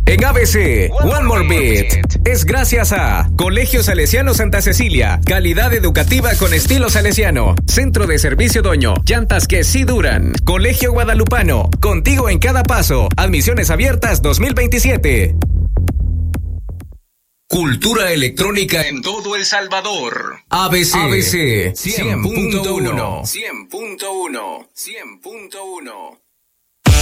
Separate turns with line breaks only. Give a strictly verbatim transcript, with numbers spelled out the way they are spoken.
En A B C, One More Beat, es gracias a Colegio Salesiano Santa Cecilia, calidad educativa con estilo salesiano, Centro de Servicio Doño, llantas que sí duran, Colegio Guadalupano, contigo en cada paso, admisiones abiertas dos mil veintisiete. Cultura electrónica en todo El Salvador. A B C, A B C cien punto uno, cien punto uno, cien punto uno.